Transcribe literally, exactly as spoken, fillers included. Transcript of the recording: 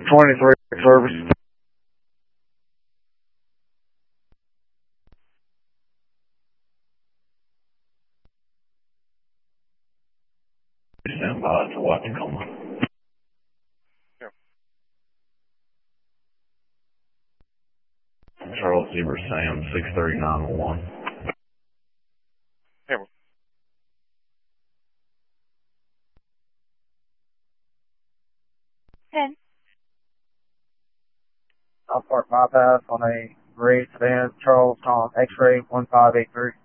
twenty-three service. Stand by to watch Tacoma. Charles Zebra Sam, six three nine one. Hammer. ten. I'll park bypass on a grade sedan, Charles Tom, X-ray one five eight three.